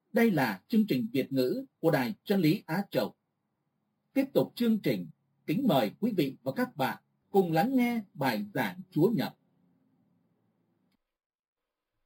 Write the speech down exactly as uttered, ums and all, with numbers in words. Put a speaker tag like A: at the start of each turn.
A: Đây là chương trình Việt ngữ của Đài Chân lý Á Châu. Tiếp tục chương trình, kính mời quý vị và các bạn cùng lắng nghe bài giảng Chúa Nhật